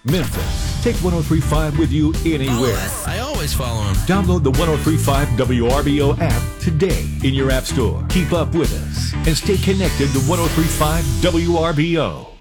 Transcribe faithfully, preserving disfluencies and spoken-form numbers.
Memphis. Take one oh three point five with you anywhere. Oh, I, I always follow him. Download the one oh three point five W R B O app today in your app store. Keep up with us and stay connected to one oh three point five W R B O.